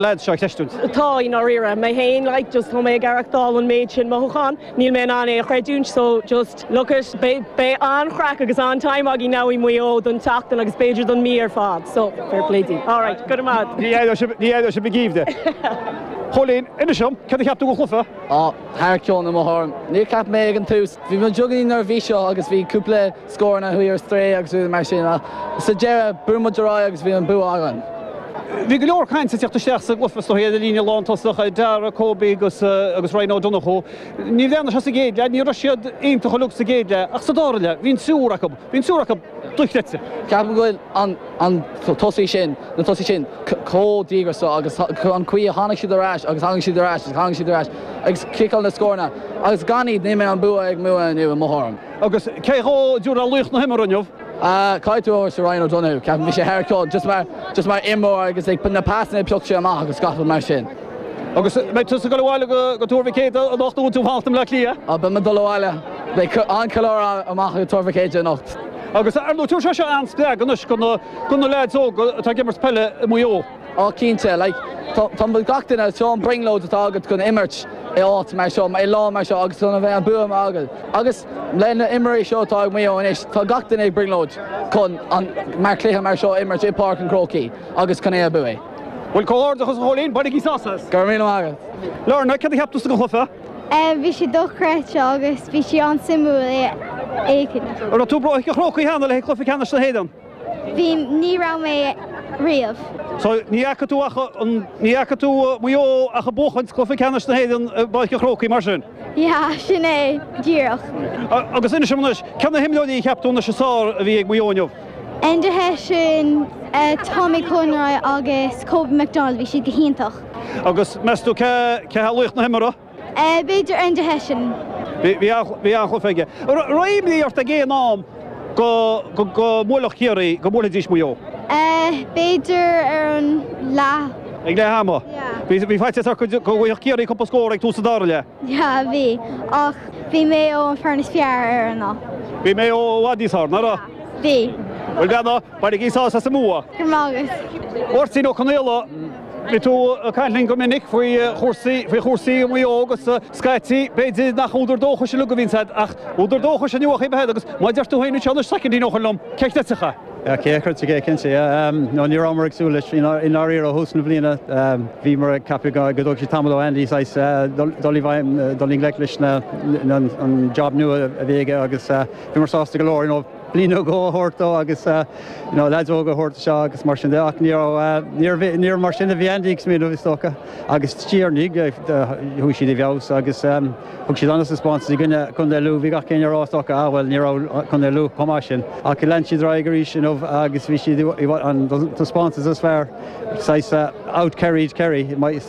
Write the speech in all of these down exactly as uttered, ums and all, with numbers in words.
Lads seo ceistúint. Tá in áíire mé héin le just tho mé garachtáil an méid sin mothán, níl mé an é chréidún so just lucas bé anchraach agus an time agí náí muo don tatan agus beidir don mí ar fád, so fair plétí. All right, go amad. Ní éidir se begíomde. Cholín, ina sem, ce ceapú go chlufa? Á, thar ceann am tharm. Ní cap mé an tús. Bhí man jogaí nar bhí seo agus bhí cúpla scór na thuí ar stré agus bhí mar sin. Sa deire bumadrá agus bhí an bú agan. Bhí go leor caiint sa teachtasteach sa glufa so héad a líne lántasach Dara Cóbí agus agus Ryan O'Donoghue. Ní bhéanana se sa géide, ní ra siad aontacha lug sa géide, ach sa dáile, hín súracham, hín súracham duchletsa. Cap goil an an tosaí sin, na tosaí sin códígur so agus an cuí hánig siad arás agus hánig siad arás agus hánig siad arás agus cicáil na scórna agus ganí ní mé an bua ag mua nu a mtharm. Agus céá dúra lucht na himmarúnmh? Uh, Caiú ó sa Ryan O'Donoghue, ceap bhí sé haircáil just mar just mar imór agus ag na pásanna peocht sé amach agus scafal mar sin. Agus mé tu go bhile go tuairhicéad a nachtú tú hátam le lia? A ba man dohile be an calóra amach go tuairhicéad a nacht. Agus arú tú se anspe ganus gona gona leadó tá gimmar pelle muo. Á cínte, like tá bud gachtainna seán bringlóid atá agad gon immert é áit mar seo, é lá mar seo agus tuna bheith an buam agad. Agus lena imirí seo tá mé inis, tá gachtainna ag bringlóid chun an mar cléthe mar seo immert i Park an Crocaí agus chun é a bué. Bhfuil córdachas cholín badig í sásas. Gur mí agad. Lorna, cad cheapú sa go chlufa? Bhí sé dochreit agus bhí sé an simú éici. Ar tú bro go chrócaí hána le chlufa ceanna na hédan? Bhí ní ra mé riamh. So ní acha tú ní acha tú muo a cha bóchan chlufa ceanna na hédan ba go chrócaí mar sin? Ja, sin é díoch. Agus ina semnas, ceanna himlóí cheapú na seá a bhí ag muoineh? Endethe sin Tommy Conroy agus Kobe McDonald bhí si go hiintach. Agus meú ce lucht na himara? Beidir endethe sin. Bhí an chlufaige. Roimlíí ar a gé nám go mólach chéirí go móla dís muo? Beidir ar an lá. Ag le hama? Bhí feitte go bhfuoh chéirí compa scóir ag tú sa dáile? Ja, bhí. Ach bhí mé ó an fearnas fear ar an ná. Bhí mé ó wadísar, nara? Bhí. Bhfuil beanna badig í sás sa múa? Gur mágus. Orsaí nó chunéile Bhí tú caiinlinn go minic faoi chósaí mó agus scaití beidir nach úidir dócha se lu go bhín ach úidir dócha se nuach behead agus má deartú hainú teanna secondí nóchalum ceichtecha. Céchar sé cinnte nó ní amar agsú leis in áíar a húsna bliana bhí mar capú godó sé tamó Andy dolí bhaim dolí le leis an job nua a bhéige agus bhí mar sásta go leir nó blino go hortó agus ledó go horta seo agus mar sin deach níor mar sinna bhíandaigh smíú bhístocha agus tíarnig thu siad i bheos agus thug siad anna spáí gunne chun lú bhí gach céine rástocha ahfuil ní chun lú comá sin a chu len siad raigeí sin agus bhí siad an spátas is fearr outcarried Kerry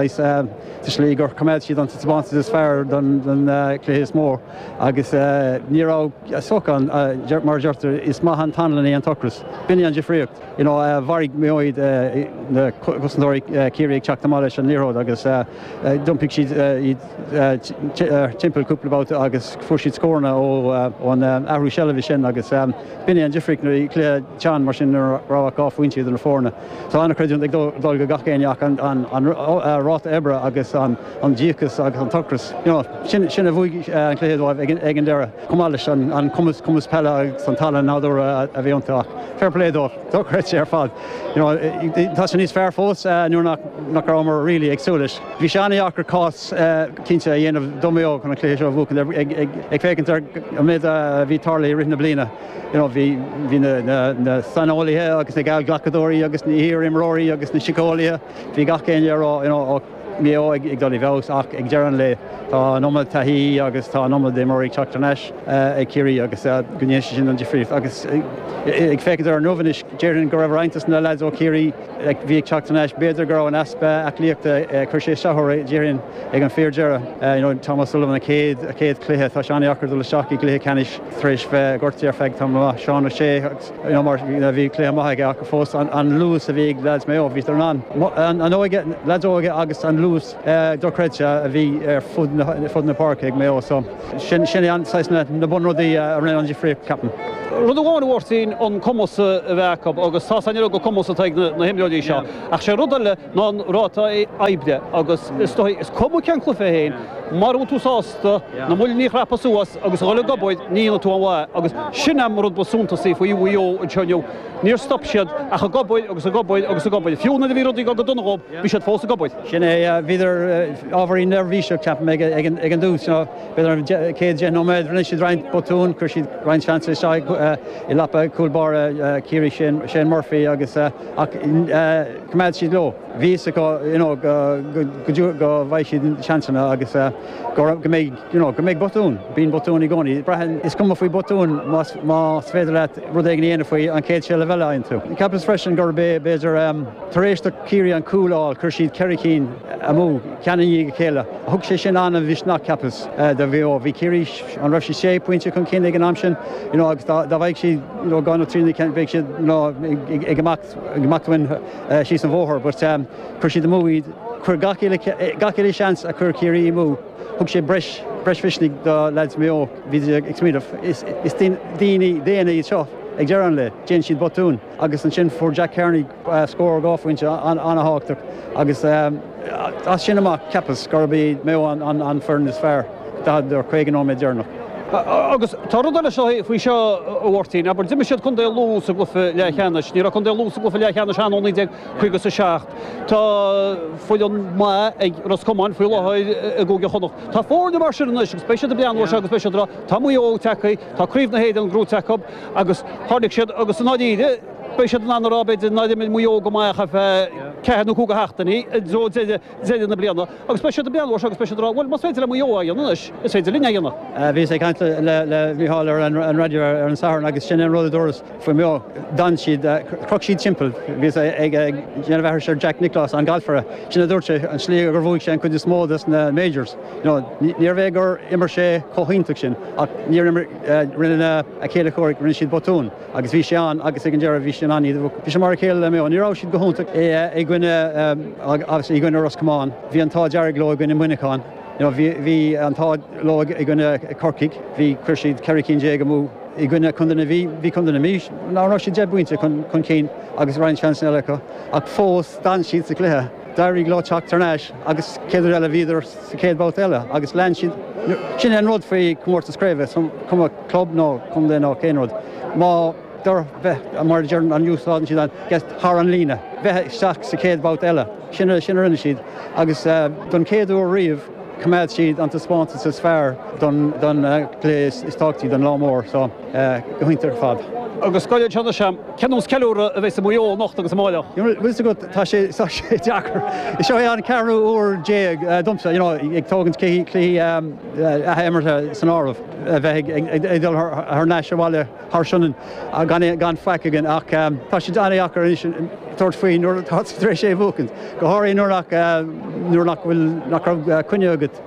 slí gur cumid siad an spátas is fearr don cléis mór agus nírá socan mar deirtar is maithan tanlaí an tocras. Bine an defriocht. Bharig méid na cosandóirí círaigh teachtamá leis an níród agus dumpig siad timpplaúplabáta agus fu siad scórna ó an ahrú sellh sin agus bine an defric í clé tean mar sin ráá faointiad an fórna. Tá anna creún ag dul go gachéineach an ráta ebre agus an díchas agus an tocras. Sinna bhuaig an cléadháibh ag an deire. Comá leis an cumas pelle agus an talan nádó a bhéontaach. Fair play dó, tó creit sé ar fad. Tá sin níos fear fós nuair nach ramar rilí agsúlis. Bhí seanaíachar cás cinnte a dhéanamh domío chun cléis seo bhúcan ag fécintar a mid bhí tarlaí rithna blina. Bhí na sanálathe agus na gáil glacadóirí agus na hir imróirí agus na sicólathe. Bhí gachéine rá mé ag dolí bheos ach ag dearan le tá nómad taí agus tá nómad é morí teachtanéis ag cirí agus gnéisi sin an defriúh agus ag féidir ar nóhanis déann go raibh reintas na leid ó cirí ag bhí teachtanéis beidir go an aspa a líochtta chur sé seoir déann ag an feardeara Thomas Sullivan a céad a céad cluthe tá seanaíachar do le seaí cluthe canis tréis bheith gortaí ar feig tá seánna sé mar bhí clé maithaige ach fós an lús a bhí leid mé ó bhí ar an an óige leidóige agus an lús dochreite a bhí ar fud na park ag mé ó so sin sin an na bunrodí a rinne an defriúh capan. rud bháin bhirtíín an commosa a bheicab agus tásanne go commosa na himráí seo. Ach sé rudaile ná ráta aibde agus is comú cean clufa héin, mar ú túsásta na mú ní rapasúas agus gála gabbaid níana tú anhha agus sinna rud basúnta sí faoi bhío an teneú. Níor stop siad a chu gabbaid agus a gabbaid agus a gabbaid. Fiúna a bhí rudí go donnaób, bhí siad fós a gabbaid. Sin é bhíidir ábharí nervhíseach ceap ag an dús beidir céad gen nóméid rinne siad reint botún chur siad reint seansa seo i lapa coolbar Ciarí Shane Murphy agus cumad siad lo. Bhí go bhaid siad seansanna agus go méid botún, bíon botún i gcónaí. Brehan is cum faoi botún má féidir le rud ag héana faoi an céad se le bheile aon tú. Capas freisin gur bé beidir tar éiste Ciarí an cúláil chur siad Cerricín a mú ceanna go chéile. Thug sé sin anna bhís nach capas de bhí ó bhí Ciarí an raibh sé sé pointe chun cin ag an amsin, agus dá bhaid si gan trína bhéh si ag gamachthain sí an bmhóthir, but chur siad a múid chur gacéile seans a chur Ciarí mú. Thug sé breis breisfisnig do leid méo hí ag smíadh. Is daoine déana iad seo ag dearan le, déan siad botún, agus an sin for Jack Kearney scór gáfuinte anna háachtar, agus as sin amach cepas gur bí méo an fearn is fearr dá chuig an óméid dearnach. Agus tá rudaile seo faoi seo bhirtíín, aber diimi siad chun dé lús a glufa lechanas, ní chun dé lús a glufa lechanas anóí de chuigus a seacht. Tá foiil an má ag Roscommon foiil leid a gúge chonach. Tá fórna mar sin agus spéisiad a blianú agus spéisiadrá, tá mú ó tecaí, tá críomh na héad an grú teab agus tháinig siad agus an náíide, Béisiad an anrábeid náidir mé mú go maiach ceanú cúga heachtaí dro na blianana. agus spéisiad a blianú agus spéisiadrá, bhfuil mas féidir le mú dhéanais, is féidir líne dhéanana. Bhís é caiinte le bhíáil ar an radio ar an saharn agus sin an rudadoras fa mé dan siad croc siad timppel, bhís ag Genevher sé Jack Nicklaus an galfara sinna dúirte an slí gur bhúigh sé chun is módas na majors. Níor bheith gur immer sé chohíntaach sin ach níor rinne a chéile chóirigh rinne siad botún, agus bhí seán agus ag an dearah bhí sin aní bhí sé mar chéile le mé nírá siad go húntaach i gcuine agus i gcuine Roscommon. Bhí antá dearag lo i gcuine Muinecán. Bhí antá lo i gcuine Corcaigh, bhí chuir siad Cerricín dé go mú i gcuine chundanna bhí bhí chundanna mís. Nárá siad de buinte chun cín agus rain seansan eile ach fós dan siad sa cluthe. Dairí glóteach tarnéis agus céidir eile bhíidir sa céad bát eile, agus lean siad sin an rud faoi cummórta scréimh cum a club nó cum dé nó céan rud. Má dar bheith mar dearan an úsáin siad an gas th an lína. Bheith seach sa céad bát eile, sinna sinna rinne siad, agus don céadú riomh cumad siad an spáanta sa sfear don lé is táchtaí don lámór, so go huintear fad. Agus scoile tena sem ceanús ceúra a bheits mó nacht agus máileach. Bhil go tá sé sé deachar. Is seo an ceú úr déag dumsa, ag tógann clí aimmarta san ámh bheith ag dul th neis bhile th sinnan a gan feicegan ach tá sé daanaachar tuairt faoin nuair éis sé bhúcant. Go háirí nuair nach bhfuil nach cuine agat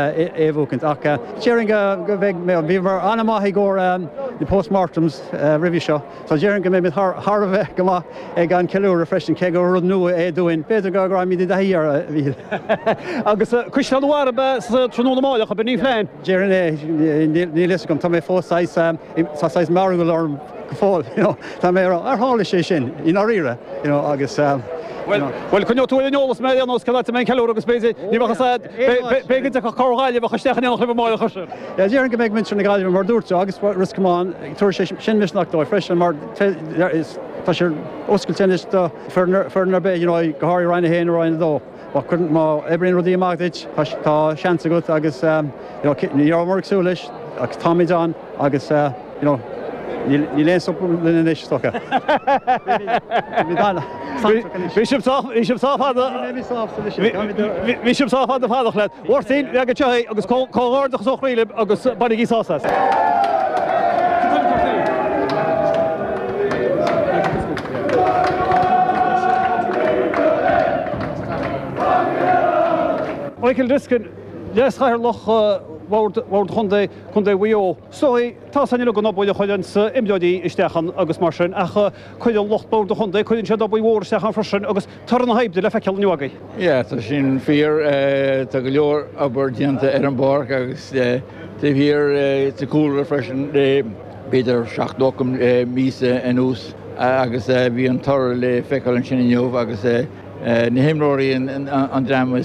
é bhúcant ach téaring go bheith mé bhí mar anna maithaí gur the postmortems rihí seo, Tá déaran go mé mit Har a bheith go ag an ceúr a freisin ce go rud nua é dúin, beidir go gur mí daíar a bhí. Agus chuisteanhhar be tróna máileach a be ní phléin. Déaran é ní lei gom tá mé fósáis mar go lorm go fáil, Tá mé ar hála sé sin í áíre agus Well chun tú nólas mé an oscail mé ceú agus béidir ní beginn a choáile bh chustechan nach le máile chuir. Déaran go méid min na gáilh mar dúirte agus Roscommon tuair sé sin misnachtdó freisin mar tá sé oscailtenis fearnar bé go háirí reinine héana roiinna dó. chun má ebrin rodí amachid tá seansa go agus níormórsú leis agus táid an agus ní léon lena éis stocha. Bhí sem táfad a fádach le. Bhirtín le go teí agus cóáirdach sochríile agus banig í sásas. Michael Diskin, yes, I loch word word chunde chunde wio. So tá san go nobú choiln sa imdí istechan agus mar sin ach chuil locht bord chunde chuinn sé dobú hór sechan frosin agus tar an haib de le feiceil nuagaí. Ja, tá sin fear tá go leor aber dianta ar an barc agus de hir te cool refreshen de beidir seachtdócham mísa an ús agus bhí an tar le feicáil an sin inniuh agus na himróirí an drama